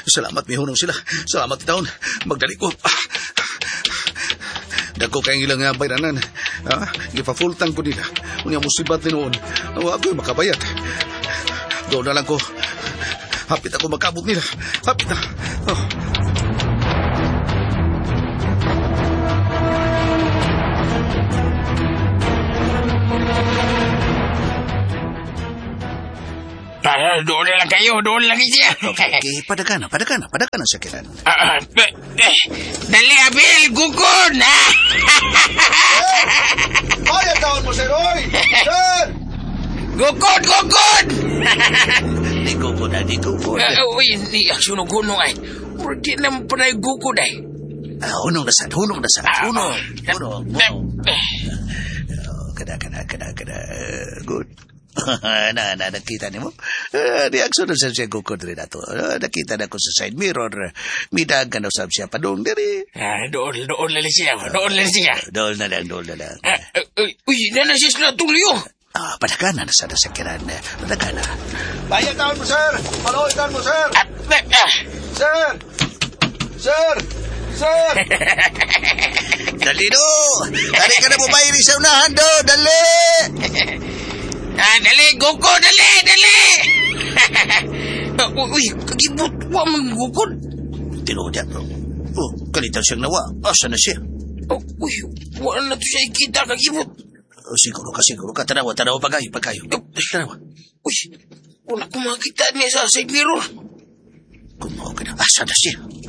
Salamat, may hunong sila. Salamat, taon. Magdali ko. Dako kayong ilang nga bayranan. Ipa-full-tank ko nila. Unya musibat ni noon. Ako'y makabayat. Doon na lang ko. Hapit ako magkabot nila. Hapit na. Doon na lang kayo, doon lang siya. Okay, padagana sa kilan. Dali, Abel, gukod! Kaya taon mo, Sir Roy! Sir! Gukod! Di gukod. Uy, hindi ang sunog-hunong ay. Hindi naman pa na yung gukod ay. Hunong dasad. Hunong. Kada. Good. Nakita ni mo? Reaksyon na siya gukod rin ato. Nakita na ko sa side mirror. Midang ka na usap siya padong diri. Doon lang siya. Doon na lang. Uy, nanasis na tulyo. Padagana na sa nasakyanan. Padagana. Bayan taon mo, sir! Paloitan mo, sir! Sir! Dali do! Dari ka na mo bayari sa unahan do! Dali! Dali, Guko! Dali! Uy, kagibot! Huwag mong gukod! Tinudya bro. Kalitan siyang nawa. Asa na siya? Uy, wala na to siya ikita, kagibot! Siguro ka. Tanawa, pagkayo. Tanawa. Uy, wala ko makita niya sa side mirror. Kumaw ka na. Asa na siya?